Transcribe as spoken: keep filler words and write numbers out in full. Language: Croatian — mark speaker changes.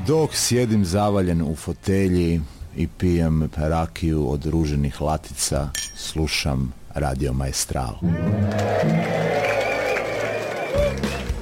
Speaker 1: Dok sjedim zavaljen u fotelji i pijem rakiju od ruženih latica, slušam Radio Maestral.